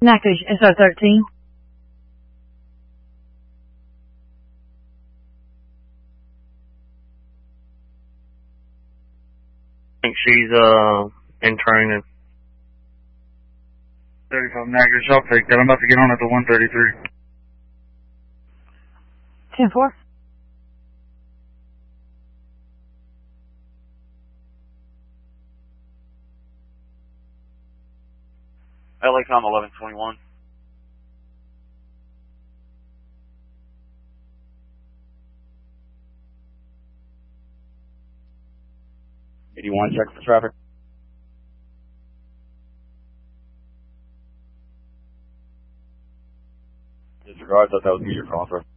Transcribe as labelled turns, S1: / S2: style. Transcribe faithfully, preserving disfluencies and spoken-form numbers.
S1: Natchitoches S R thirteen.
S2: I think she's uh in training.
S3: thirty-five Natchitoches, I'll take that. I'm about to get on at the one thirty-three.
S1: ten four.
S4: L A com eleven twenty-one.
S5: eighty-one, check for traffic. Disregard, thought that was me you're calling for.